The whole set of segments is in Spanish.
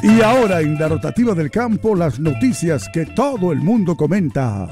Y ahora en la rotativa del campo, las noticias que todo el mundo comenta.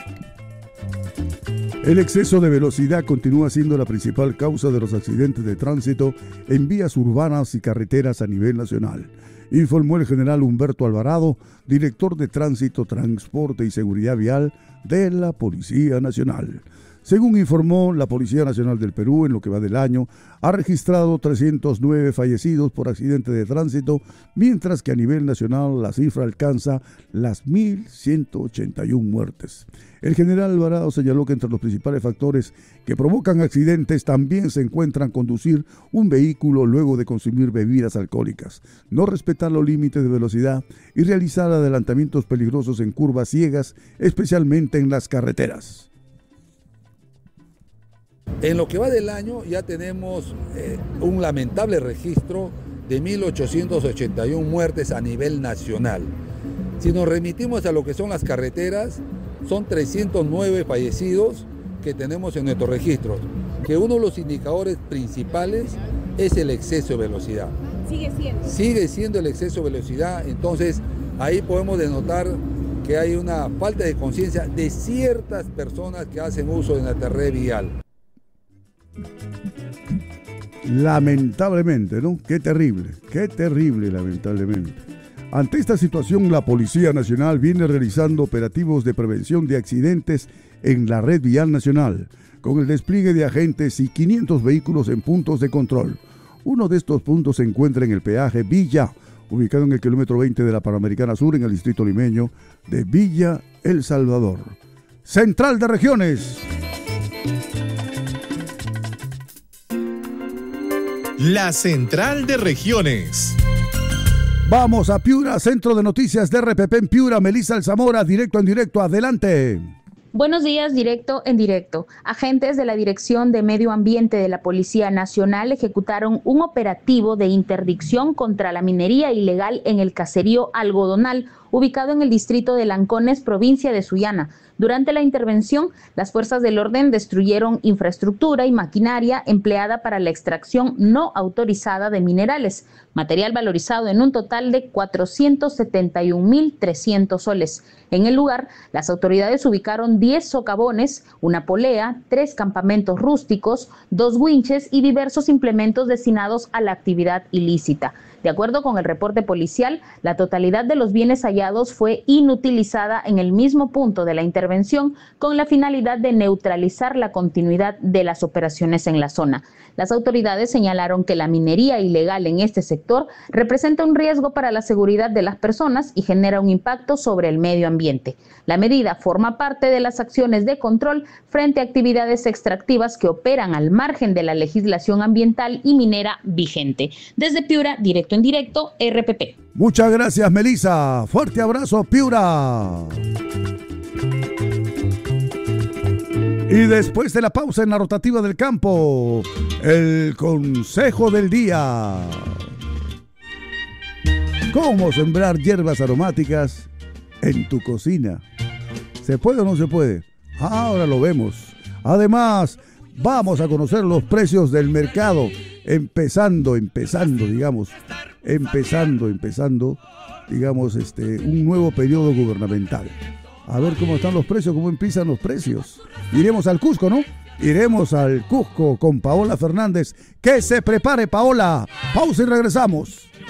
El exceso de velocidad continúa siendo la principal causa de los accidentes de tránsito en vías urbanas y carreteras a nivel nacional, informó el general Humberto Alvarado, director de Tránsito, Transporte y Seguridad Vial de la Policía Nacional. Según informó la Policía Nacional del Perú, en lo que va del año, ha registrado 309 fallecidos por accidentes de tránsito, mientras que a nivel nacional la cifra alcanza las 1.181 muertes. El general Alvarado señaló que entre los principales factores que provocan accidentes también se encuentran conducir un vehículo luego de consumir bebidas alcohólicas, no respetar los límites de velocidad y realizar adelantamientos peligrosos en curvas ciegas, especialmente en las carreteras. En lo que va del año ya tenemos un lamentable registro de 1.881 muertes a nivel nacional. Si nos remitimos a lo que son las carreteras, son 309 fallecidos que tenemos en nuestros registros, que uno de los indicadores principales es el exceso de velocidad. Sigue siendo el exceso de velocidad, entonces ahí podemos denotar que hay una falta de conciencia de ciertas personas que hacen uso de la red vial. Lamentablemente, ¿no? Qué terrible, lamentablemente. Ante esta situación, la Policía Nacional viene realizando operativos de prevención de accidentes en la red vial nacional, con el despliegue de agentes y 500 vehículos en puntos de control. Uno de estos puntos se encuentra en el peaje Villa, ubicado en el kilómetro 20 de la Panamericana Sur, en el distrito limeño de Villa El Salvador. Central de Regiones. La Central de Regiones. Vamos a Piura, Centro de Noticias de RPP en Piura. Melissa Alzamora, directo en directo, adelante. Buenos días, directo en directo. Agentes de la Dirección de Medio Ambiente de la Policía Nacional ejecutaron un operativo de interdicción contra la minería ilegal en el caserío Algodonal, ubicado en el distrito de Lancones, provincia de Sullana. Durante la intervención, las fuerzas del orden destruyeron infraestructura y maquinaria empleada para la extracción no autorizada de minerales, material valorizado en un total de 471.300 soles. En el lugar, las autoridades ubicaron 10 socavones, una polea, 3 campamentos rústicos, 2 winches y diversos implementos destinados a la actividad ilícita. De acuerdo con el reporte policial, la totalidad de los bienes hallados fue inutilizada en el mismo punto de la intervención con la finalidad de neutralizar la continuidad de las operaciones en la zona. Las autoridades señalaron que la minería ilegal en este sector representa un riesgo para la seguridad de las personas y genera un impacto sobre el medio ambiente. La medida forma parte de las acciones de control frente a actividades extractivas que operan al margen de la legislación ambiental y minera vigente. Desde Piura, directo en directo, RPP. Muchas gracias, Melissa. Fuerte abrazo, Piura. Y después de la pausa en la rotativa del campo, el consejo del día. ¿Cómo sembrar hierbas aromáticas en tu cocina? ¿Se puede o no se puede? Ahora lo vemos. Además, vamos a conocer los precios del mercado, empezando, digamos, un nuevo periodo gubernamental. A ver cómo están los precios, cómo empiezan los precios. Iremos al Cusco, ¿no? Iremos al Cusco con Paola Fernández. Que se prepare, Paola. Pausa y regresamos.